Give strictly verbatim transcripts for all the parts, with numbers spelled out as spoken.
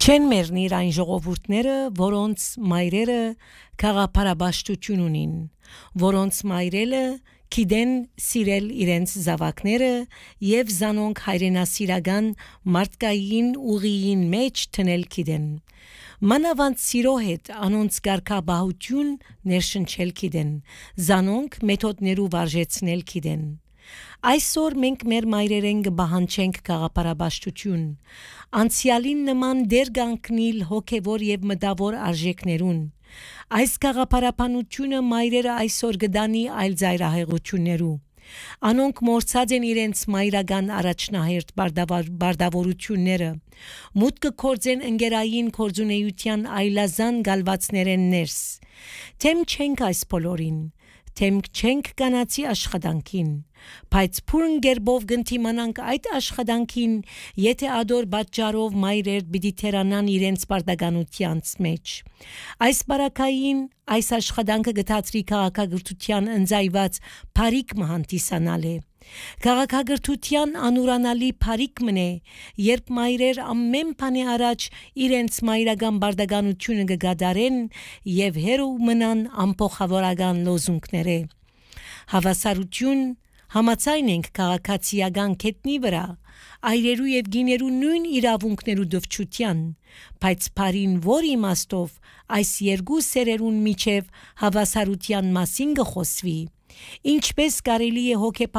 Չեն մեռնիր այն ժողովուրդները, որոնց մայրերը քաղաքապարաբաշխություն ունին, որոնց մայրերը գիտեն սիրել իրենց զավակները եւ զանոնք հայրենասիրական մարդկային ուղիին մեջ տնել գիտեն։ Մանավանդ սիրո հետ անոնց գարկաբահություն ներշնչել գիտեն, զանոնք մեթոդներու վարժեցնել գիտեն։ Այսօր մենք մեր մայրերեն կբահանչենք քաղաքապարաբաշխություն, անցյալին նման դեր կանգնել հոգևոր եւ մտավոր արժեքներուն։ Այս քաղաքապարապանությունը մայրերը այսօր գտանի այլ ծայրահեղություններու։ Անոնք մորցած են իրենց մայրական առաջնահերթ բարդավորությունները, մուտքը կորձեն ընկերային կորձունեության այլազան գալվածներեն ներս։ Թեմ չենք այս բոլորին, թեմ չենք կանացի աշխատանքին, բայց փուրն գերբով գնտիմանանք այդ աշխատանքին, եթե ադոր պատճառով մայրեր պիտի թերանան իրենց բարդականությանց մեջ։ Այս բարակային այս աշխատանքը գտածրի քաղաքագրթության ընձայված բարիք մհանտիսանալ է։ Քաղաքագրթության անուրանալի բարիք մնե, երբ մայրեր ամեն բանի առաջ իրենց մայրական բարդականությունը կգադարեն եւ հերու մնան ամփոխավորական լոզունգները։ Հավասարություն համաձայն ենք քաղաքացիական կետնի վրա, այրերու եւ գիներու նույն իրավունքներու դվչության, բայց բարին որ իմաստով այս երկու սերերուն միջև հավասարության մասին կխոսվի, ինչպես կարելի է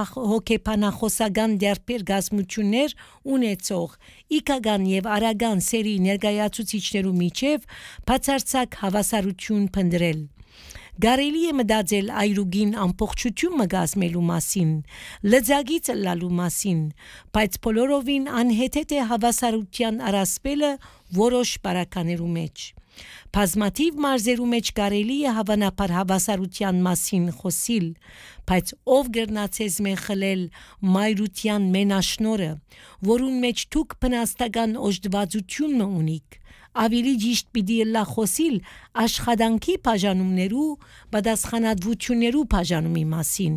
հոգեբանախոսական դերբերգազմություններ ունեցող իքական եւ արագան սերի ներկայացուցիչներու միջև բացարձակ հավասարություն փնտրել։ Կարելի է մտածել այրուգին ամբողջություն մգազմելու մասին, լծագից լալու մասին, բայց բոլորովին անհեթեթ է հավասարության առասպելը որոշ բարականերու մեջ։ Բազմաթիվ մարզերու մեջ կարելի է հավանաբար հավասարության մասին խոսիլ, բայց ով գրնացես մե խլել մայրության մենաշնորը, որուն մեջ դուք բնաստական օժտվածություն ունիք, ավելի ճիշտ պիտի լա խոսիլ աշխատանքի բաժանումներու, պատասխանատվություններու բաժանումի մասին։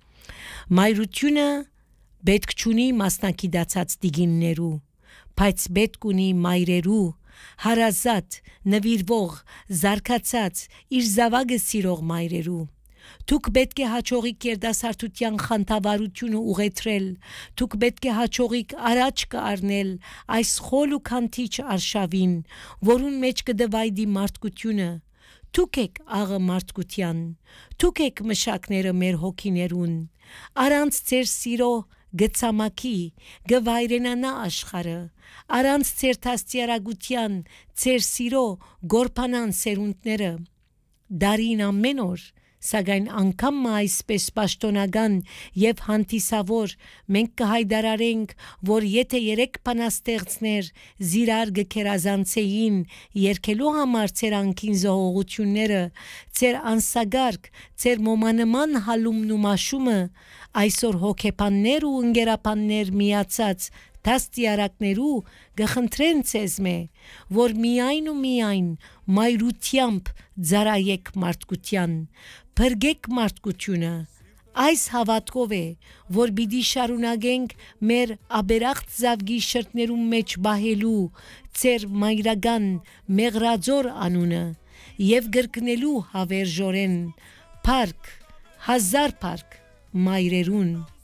Մայրությունը պետք չունի մասնակցած դիգիններու, բայց պետք ունի մայրերու, հարազատ, նվիրվող, զարգացած, իր զավակը սիրող մայրերու։ Դուք պետք է հաջողիկ երդասարտության խանդավառությունը ուղետրել, դուք պետք է հաջողիկ առաջ կառնել այս խոլ ու քանթիչ արշավին, որուն մեջ կդվայդի մարդկությունը։ Դուք եք աղը մարդկության, դուք եք մշակները մեր հոգիներուն, առանց ձեր սիրո գծամակի, գվայրենանա աշխարը, առանց ձեր տաստիարագության, ձեր սիրո գորփանան սերունդները, դարին ամեն օր, սակայն անգամ այսպես պաշտոնական եւ հանդիսավոր մենք կհայտարարենք, որ եթե երեք բանաստեղծներ զիրար գքերազանցեին երկելու համար ձեր անքին զողողությունները, ձեր անսագարկ, ձեր մոմանման հալումն ու մաշումը, այսօր հոգեբաններ ու ընկերապաններ միացած դաստիարակներու գխնդրեն ցեզ մե, որ միայն ու միայն մայրությամբ ծարայեք մարդկության, բրգեք մարդկությունը, այս հավատքով է, որ պիտի շարունակենք մեր աբերախտ զավգի շրտներում մեջ բահելու ձեր մայրական մեղրաձոր անունը եւ գրկնելու հավերժորեն, փառք, հազար փառք մայրերուն։